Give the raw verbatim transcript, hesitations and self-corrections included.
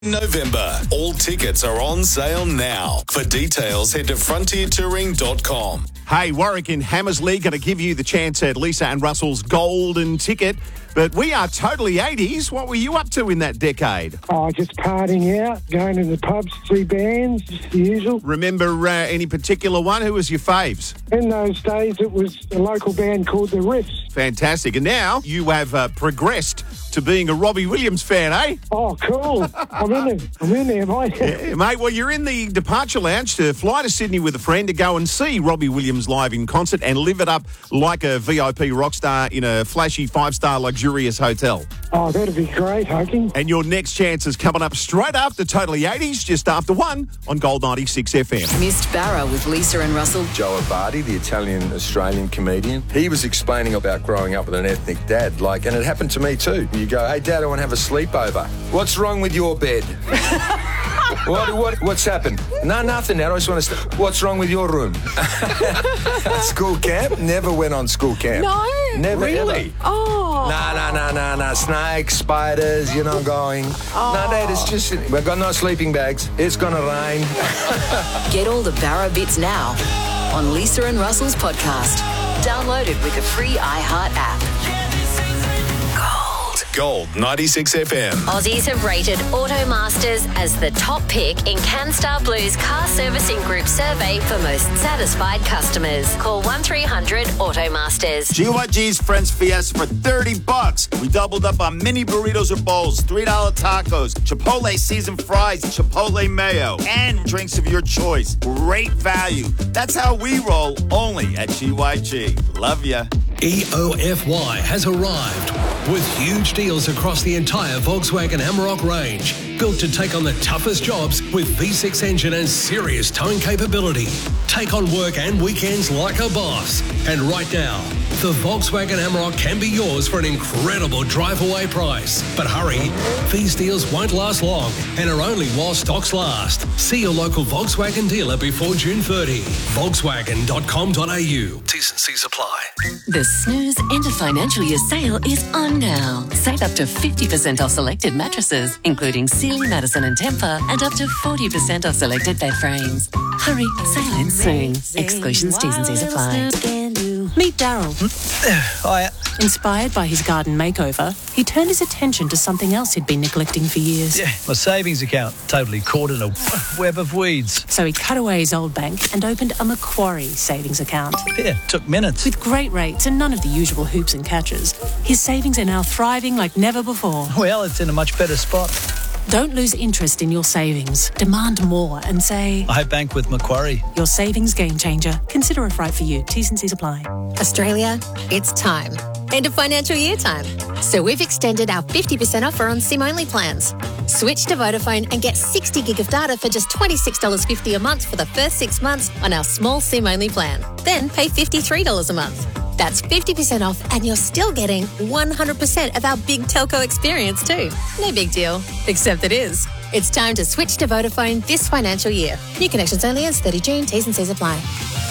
November. All tickets are on sale now. For details, head to frontier touring dot com. Hey, Warwick in Hammersley going to give you the chance at Lisa and Russell's golden ticket. But we are totally eighties. What were you up to in that decade? Oh, just partying out, going to the pubs, see bands, just the usual. Remember uh, any particular one? Who was your faves? In those days, it was a local band called The Riffs. Fantastic. And now you have uh, progressed to being a Robbie Williams fan, eh? Oh, cool. I'm in there. I'm in there, mate. Yeah, mate, well, you're in the departure lounge to fly to Sydney with a friend to go and see Robbie Williams live in concert and live it up like a V I P rock star in a flashy five-star luxurious hotel. Oh, that'd be great, Hoking. And your next chance is coming up straight after Totally eighties, just after one on Gold ninety-six F M. Missed Barra with Lisa and Russell. Joe Abadi, the Italian-Australian comedian, he was explaining about growing up with an ethnic dad, like, and it happened to me too. You go, hey, Dad, I want to have a sleepover. What's wrong with your bed? what, what, what's happened? No, nothing, Dad. I just want to... St- What's wrong with your room? School camp? Never went on school camp. No? Never, Really? Ever. Oh. No, no, no, no, no. Snakes, spiders, you know, going. Oh. No, Dad, it's just... We've got no sleeping bags. It's going to rain. Get all the Barra bits now on Lisa and Russell's podcast. Download it with the free iHeart app. Gold ninety-six F M. Aussies have rated Automasters as the top pick in CanStar Blue's car servicing group survey for most satisfied customers. Call one three hundred Automasters. G Y G's Friends Fiesta for thirty bucks. We doubled up on mini burritos or bowls, three dollar tacos, Chipotle seasoned fries, Chipotle mayo, and drinks of your choice. Great value. That's how we roll, only at G Y G. Love ya. E O F Y has arrived with huge deals across the entire Volkswagen Amarok range. Built to take on the toughest jobs with V six engine and serious towing capability. Take on work and weekends like a boss. And right now, the Volkswagen Amarok can be yours for an incredible drive-away price. But hurry, these deals won't last long and are only while stocks last. See your local Volkswagen dealer before June thirtieth. Volkswagen dot com dot a u. T's and C's apply. The Snooze End of Financial Year sale is on now. Save up to fifty percent off selected mattresses, including Sealy, Madison and Tempur, and up to forty percent off selected bed frames. Hurry, sale ends soon. Exclusions, T's and C's apply. Meet Daryl. Hiya. Inspired by his garden makeover, he turned his attention to something else he'd been neglecting for years. Yeah, my savings account. Totally caught in a web of weeds. So he cut away his old bank and opened a Macquarie savings account. Yeah, took minutes. With great rates and none of the usual hoops and catches, his savings are now thriving like never before. Well, it's in a much better spot. Don't lose interest in your savings. Demand more and say, I bank with Macquarie. Your savings game changer. Consider if right for you. T's and C's apply. Australia, it's time. End of financial year time. So we've extended our fifty percent offer on SIM-only plans. Switch to Vodafone and get sixty gig of data for just twenty-six dollars fifty a month for the first six months on our small SIM-only plan. Then pay fifty-three dollars a month. That's fifty percent off and you're still getting one hundred percent of our big telco experience too. No big deal, except it is. It's time to switch to Vodafone this financial year. New connections only ends thirtieth of June, T's and C's apply.